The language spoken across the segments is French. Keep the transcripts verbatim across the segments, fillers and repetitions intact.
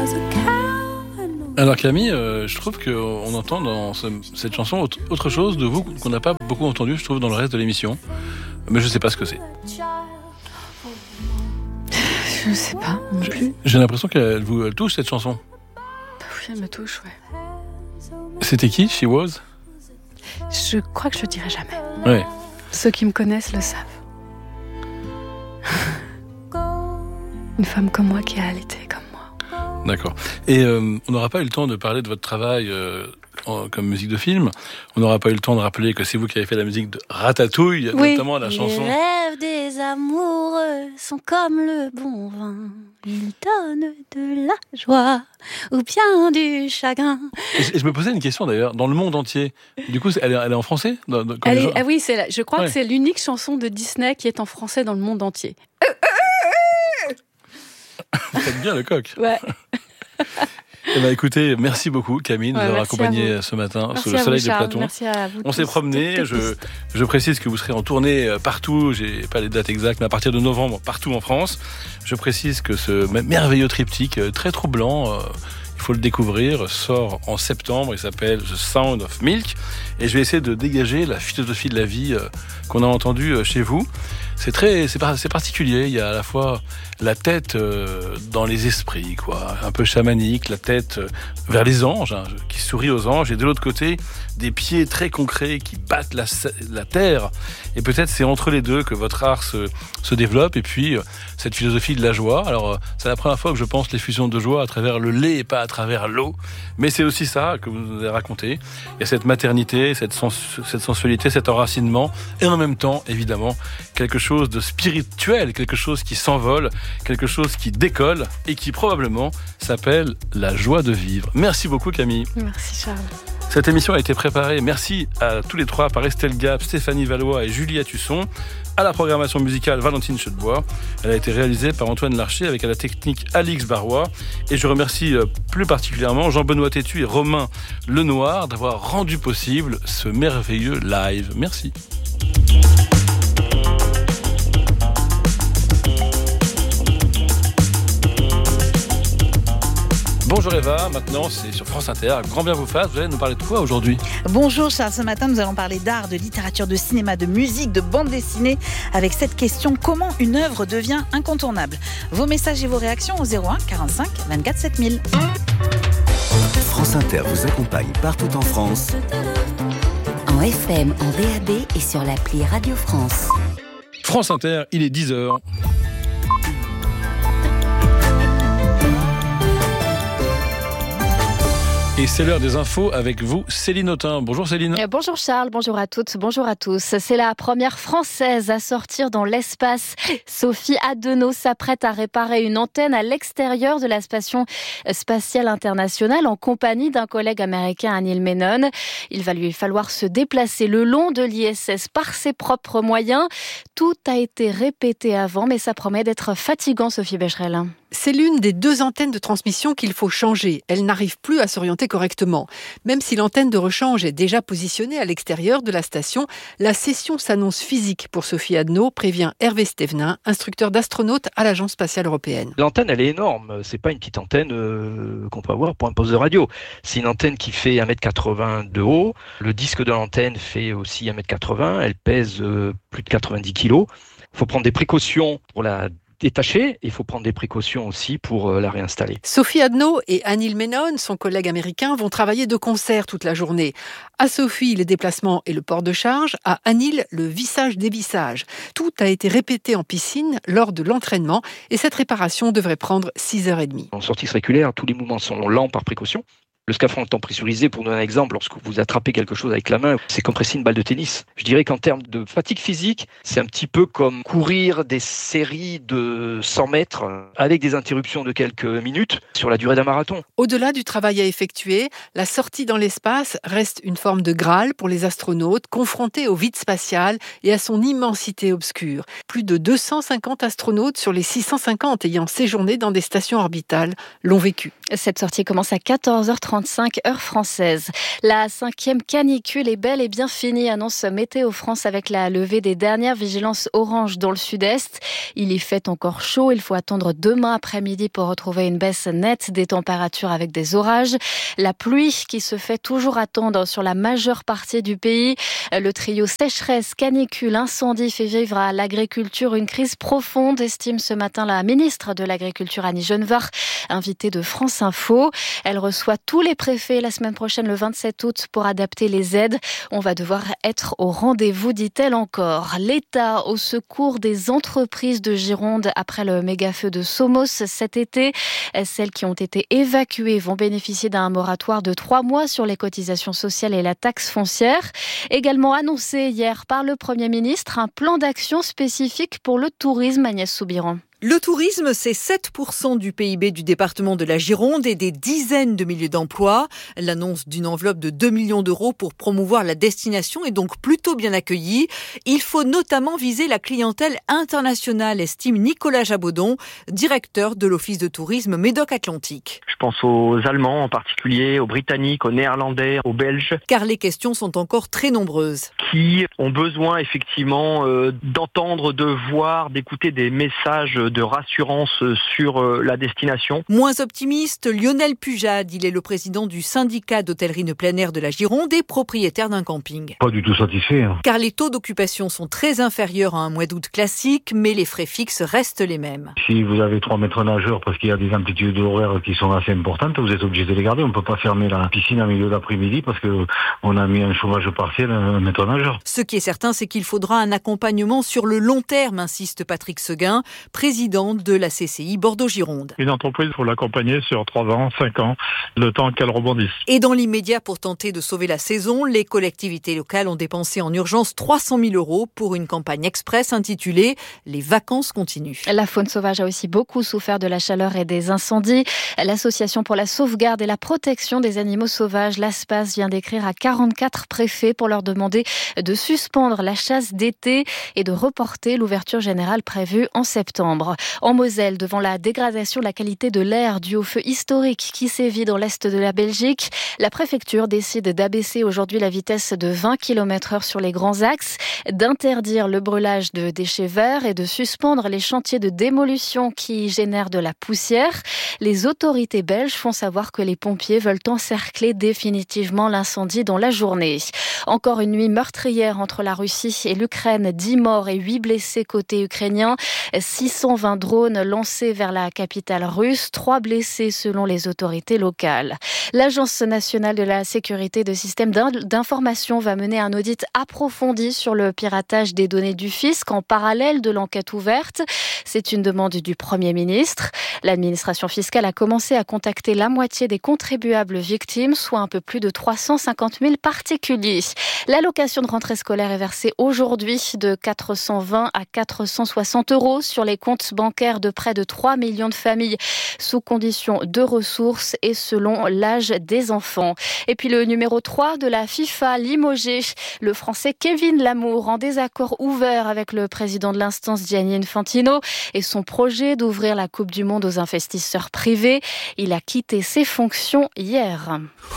Alors Camille, euh, je trouve qu'on entend dans ce, cette chanson autre, autre chose de vous qu'on n'a pas beaucoup entendu, je trouve, dans le reste de l'émission. Mais je ne sais pas ce que c'est. Je ne sais pas non plus. J'ai l'impression qu'elle vous elle touche, cette chanson. Oui, elle me touche, ouais. C'était qui, She Was ? Je crois que je le dirai jamais. Ouais. Ceux qui me connaissent le savent. Une femme comme moi qui a allaité comme moi. D'accord. Et euh, on n'aura pas eu le temps de parler de votre travail euh, en, comme musique de film. On n'aura pas eu le temps de rappeler que c'est vous qui avez fait la musique de Ratatouille, oui. notamment la chanson. Les rêves des amoureux sont comme le bon vin. Ils donnent de la joie ou bien du chagrin. Et je me posais une question d'ailleurs, dans le monde entier. Du coup, elle est, elle est en français dans, dans, elle est, ah oui, c'est la, je crois ouais. que c'est l'unique chanson de Disney qui est en français dans le monde entier. Vous faites bien le coq. Ouais. Eh ben, écoutez, merci beaucoup Camille de ouais, nous avoir accompagnés ce matin merci sous le soleil vous, de Platon. Merci à vous. On s'est promené, je, je précise que vous serez en tournée partout, j'ai pas les dates exactes, mais à partir de novembre, partout en France. Je précise que ce merveilleux triptyque très troublant, euh, il faut le découvrir, sort en septembre, il s'appelle The Sound of Milk, et je vais essayer de dégager la philosophie de la vie euh, qu'on a entendue chez vous. C'est très, c'est, c'est particulier, il y a à la fois la tête euh, dans les esprits, quoi, un peu chamanique, la tête euh, vers les anges, hein, qui sourit aux anges, et de l'autre côté, des pieds très concrets qui battent la, la terre. Et peut-être c'est entre les deux que votre art se, se développe, et puis euh, cette philosophie de la joie. Alors, euh, c'est la première fois que je pense les fusions de joie à travers le lait et pas à travers l'eau, mais c'est aussi ça que vous nous avez raconté. Il y a cette maternité, cette, sens, cette sensualité, cet enracinement, et en même temps, évidemment, quelque chose de spirituel, quelque chose qui s'envole, quelque chose qui décolle et qui probablement s'appelle la joie de vivre. Merci beaucoup Camille. Merci Charles. Cette émission a été préparée, merci à tous les trois, par Estelle Gap, Stéphanie Valois et Julia Tusson. À la programmation musicale, Valentine Chedebois. Elle a été réalisée par Antoine Larcher avec à la technique Alix Barrois. Et je remercie plus particulièrement Jean-Benoît Tétu et Romain Lenoir d'avoir rendu possible ce merveilleux live. Merci. Bonjour Eva, maintenant c'est sur France Inter, grand bien vous fasse, vous allez nous parler de quoi aujourd'hui ? Bonjour Charles, ce matin nous allons parler d'art, de littérature, de cinéma, de musique, de bande dessinée, avec cette question, comment une œuvre devient incontournable ? Vos messages et vos réactions au zéro un quarante-cinq vingt-quatre sept mille. France Inter vous accompagne partout en France. En F M, en D A B et sur l'appli Radio France. France Inter, il est dix heures. Et c'est l'heure des infos avec vous, Céline Autain. Bonjour Céline. Bonjour Charles, bonjour à toutes, bonjour à tous. C'est la première Française à sortir dans l'espace. Sophie Adenau s'apprête à réparer une antenne à l'extérieur de la Station spatiale internationale en compagnie d'un collègue américain, Neil Menon. Il va lui falloir se déplacer le long de l'I S S par ses propres moyens. Tout a été répété avant, mais ça promet d'être fatigant, Sophie Becherel. C'est l'une des deux antennes de transmission qu'il faut changer. Elle n'arrive plus à s'orienter correctement. Même si l'antenne de rechange est déjà positionnée à l'extérieur de la station, la session s'annonce physique pour Sophie Adenau, prévient Hervé Stévenin, instructeur d'astronautes à l'Agence spatiale européenne. L'antenne, elle est énorme. C'est pas une petite antenne euh, qu'on peut avoir pour un poste de radio. C'est une antenne qui fait un mètre quatre-vingts de haut. Le disque de l'antenne fait aussi un mètre quatre-vingts. Elle pèse euh, plus de quatre-vingt-dix kilos. Il faut prendre des précautions pour la détachée, il faut prendre des précautions aussi pour euh, la réinstaller. Sophie Adenau et Neil Menon, son collègue américain, vont travailler de concert toute la journée. À Sophie, les déplacements et le port de charge. À Neil, le vissage-dévissage. Tout a été répété en piscine lors de l'entraînement et cette réparation devrait prendre six heures trente. En sortie circulaire, tous les mouvements sont lents par précaution. Le scaphandre étant pressurisé, pour donner un exemple, lorsque vous attrapez quelque chose avec la main, c'est comme presser une balle de tennis. Je dirais qu'en termes de fatigue physique, c'est un petit peu comme courir des séries de cent mètres avec des interruptions de quelques minutes sur la durée d'un marathon. Au-delà du travail à effectuer, la sortie dans l'espace reste une forme de Graal pour les astronautes confrontés au vide spatial et à son immensité obscure. Plus de deux cent cinquante astronautes sur les six cent cinquante ayant séjourné dans des stations orbitales l'ont vécu. Cette sortie commence à quatorze heures trente. trente-cinq heure française. La cinquième canicule est bel et bien finie, annonce Météo France avec la levée des dernières vigilances orange dans le sud-est. Il y fait encore chaud, il faut attendre demain après-midi pour retrouver une baisse nette des températures avec des orages. La pluie qui se fait toujours attendre sur la majeure partie du pays. Le trio sécheresse, canicule, incendie fait vivre à l'agriculture une crise profonde, estime ce matin la ministre de l'Agriculture Annie Genevard, invitée de France Info. Elle reçoit tous les préfets la semaine prochaine, le vingt-sept août, pour adapter les aides. On va devoir être au rendez-vous, dit-elle encore. L'État au secours des entreprises de Gironde après le méga-feu de Somos cet été. Celles qui ont été évacuées vont bénéficier d'un moratoire de trois mois sur les cotisations sociales et la taxe foncière. Également annoncé hier par le Premier ministre, un plan d'action spécifique pour le tourisme, Agnès Soubiran. Le tourisme, c'est sept pour cent du P I B du département de la Gironde et des dizaines de milliers d'emplois. L'annonce d'une enveloppe de deux millions d'euros pour promouvoir la destination est donc plutôt bien accueillie. Il faut notamment viser la clientèle internationale, estime Nicolas Jabodon, directeur de l'Office de tourisme Médoc-Atlantique. Je pense aux Allemands en particulier, aux Britanniques, aux Néerlandais, aux Belges. Car les questions sont encore très nombreuses. Qui ont besoin effectivement euh, d'entendre, de voir, d'écouter des messages de rassurance sur la destination. Moins optimiste, Lionel Pujade, il est le président du syndicat d'hôtellerie de plein air de la Gironde et propriétaire d'un camping. Pas du tout satisfait. Hein. Car les taux d'occupation sont très inférieurs à un mois d'août classique, mais les frais fixes restent les mêmes. Si vous avez trois maîtres nageurs parce qu'il y a des amplitudes horaires qui sont assez importantes, vous êtes obligé de les garder. On ne peut pas fermer la piscine en milieu d'après-midi parce qu'on a mis un chômage partiel à un maître nageur. Ce qui est certain, c'est qu'il faudra un accompagnement sur le long terme, insiste Patrick Seguin, président de la C C I Bordeaux-Gironde. Une entreprise, il faut l'accompagner sur trois ans, cinq ans, le temps qu'elle rebondisse. Et dans l'immédiat, pour tenter de sauver la saison, les collectivités locales ont dépensé en urgence trois cent mille euros pour une campagne express intitulée « Les vacances continuent ». La faune sauvage a aussi beaucoup souffert de la chaleur et des incendies. L'Association pour la sauvegarde et la protection des animaux sauvages, l'ASPAS, vient d'écrire à quarante-quatre préfets pour leur demander de suspendre la chasse d'été et de reporter l'ouverture générale prévue en septembre. En Moselle, devant la dégradation de la qualité de l'air due au feu historique qui sévit dans l'est de la Belgique, la préfecture décide d'abaisser aujourd'hui la vitesse de vingt kilomètres heure sur les grands axes, d'interdire le brûlage de déchets verts et de suspendre les chantiers de démolition qui génèrent de la poussière. Les autorités belges font savoir que les pompiers veulent encercler définitivement l'incendie dans la journée. Encore une nuit meurtrière entre la Russie et l'Ukraine, dix morts et huit blessés côté ukrainien, six cent vingt drones lancés vers la capitale russe, trois blessés selon les autorités locales. L'Agence nationale de la sécurité de systèmes d'information va mener un audit approfondi sur le piratage des données du fisc en parallèle de l'enquête ouverte. C'est une demande du Premier ministre. L'administration fiscale a commencé à contacter la moitié des contribuables victimes, soit un peu plus de trois cent cinquante mille particuliers. L'allocation de rentrée scolaire est versée aujourd'hui de quatre cent vingt à quatre cent soixante euros sur les comptes bancaires de près de trois millions de familles sous condition de ressources et selon l'âge des enfants. Et puis le numéro trois de la FIFA, limogé, le Français Kevin Lamour, en désaccord ouvert avec le président de l'instance Gianni Infantino et son projet d'ouvrir la Coupe du Monde aux investisseurs privés. Il a quitté ses fonctions hier.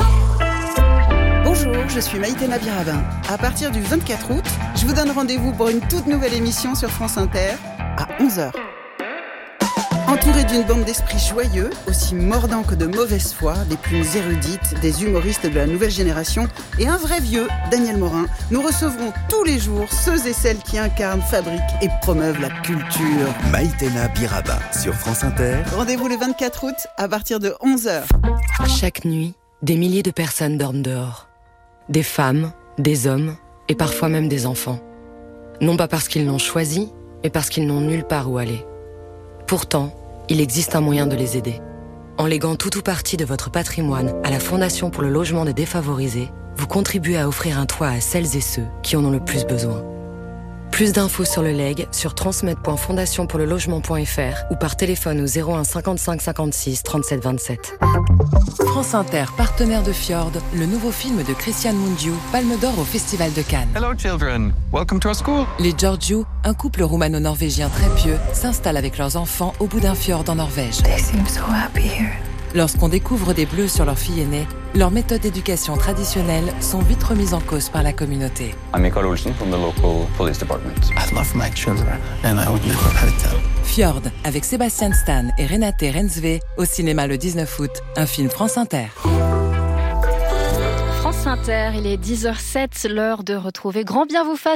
Bonjour, je suis Maïtena Birabin. À partir du vingt-quatre août, je vous donne rendez-vous pour une toute nouvelle émission sur France Inter à onze heures. Entouré d'une bande d'esprits joyeux, aussi mordants que de mauvaise foi, des plumes érudites, des humoristes de la nouvelle génération et un vrai vieux, Daniel Morin, nous recevrons tous les jours ceux et celles qui incarnent, fabriquent et promeuvent la culture. Maïtena Birabin sur France Inter. Rendez-vous le vingt-quatre août à partir de onze heures. Chaque nuit, des milliers de personnes dorment dehors. Des femmes, des hommes et parfois même des enfants. Non pas parce qu'ils l'ont choisi, mais parce qu'ils n'ont nulle part où aller. Pourtant, il existe un moyen de les aider. En léguant tout ou partie de votre patrimoine à la Fondation pour le logement des défavorisés, vous contribuez à offrir un toit à celles et ceux qui en ont le plus besoin. Plus d'infos sur le legs sur transmet point fondation pour le logement point f r ou par téléphone au zéro un cinquante-cinq cinquante-six trente-sept vingt-sept. France Inter, partenaire de Fjord, le nouveau film de Christian Mungiu, Palme d'Or au Festival de Cannes. Hello children, welcome to our school. Les Georgiou, un couple roumano-norvégien très pieux, s'installent avec leurs enfants au bout d'un fjord en Norvège. They seem so happy here. Lorsqu'on découvre des bleus sur leur fille aînée, leurs méthodes d'éducation traditionnelles sont vite remises en cause par la communauté. I'm Mikael Olsen from the local police department. I love my children and I would never hurt them. Fjord, avec Sébastien Stan et Renate Rensve, au cinéma le dix-neuf août, un film France Inter. France Inter, il est dix heures zéro sept, l'heure de retrouver Grand Bien vous fasse.